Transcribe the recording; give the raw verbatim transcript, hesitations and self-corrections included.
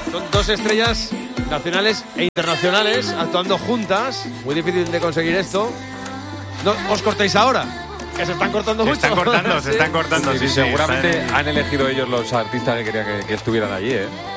Son dos estrellas nacionales e internacionales actuando juntas. Muy difícil de conseguir esto. No os cortéis ahora, que se están cortando se mucho. Están cortando, sí. se están cortando, Sí, sí, sí, sí, seguramente están... han elegido ellos los artistas que querían que, que estuvieran allí, ¿eh?